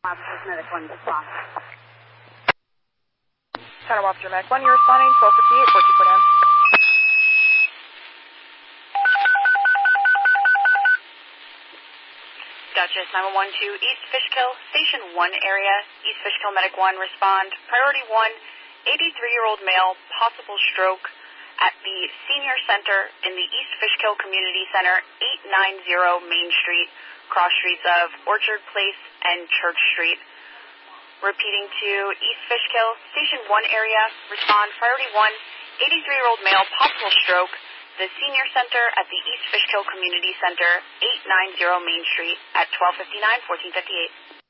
Officer Medic 1 respond. Shadow Officer Medic 1, you're responding, 1258, 424 down. Duchess 912 East Fishkill, Station 1 area, East Fishkill Medic 1 respond. Priority 1, 83-year-old male, possible stroke at the Senior Center in the East Fishkill Community Center, 890 Main Street, cross streets of Orchard Place and Church Street. Repeating to East Fishkill, Station 1 area, respond. Priority 1, 83-year-old male, possible stroke, the Senior Center at the East Fishkill Community Center, 890 Main Street at 1259, 1458.